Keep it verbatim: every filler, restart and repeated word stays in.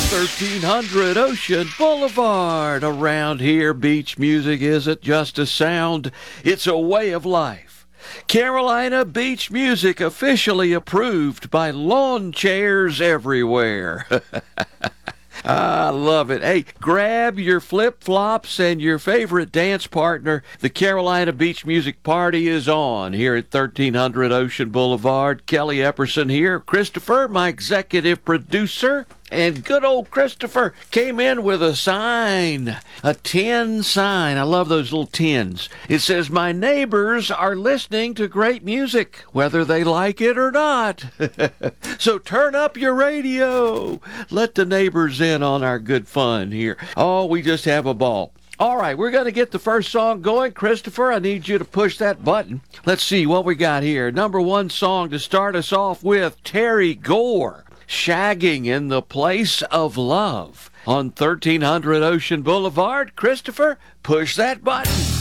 thirteen hundred Ocean Boulevard. Around here, beach music isn't just a sound, it's a way of life. Carolina Beach Music officially approved by lawn chairs everywhere. I love it. Hey, grab your flip-flops and your favorite dance partner. The Carolina Beach Music Party is on here at thirteen hundred Ocean Boulevard. Kelly Epperson here. Christopher, my executive producer. And good old Christopher came in with a sign, a tin sign. I love those little tins. It says, "My neighbors are listening to great music, whether they like it or not." So turn up your radio. Let the neighbors in on our good fun here. Oh, we just have a ball. All right, we're going to get the first song going. Christopher, I need you to push that button. Let's see what we got here. Number one song to start us off with, Terry Gore. Shagging in the Place of Love on thirteen hundred Ocean Boulevard. Christopher, push that button.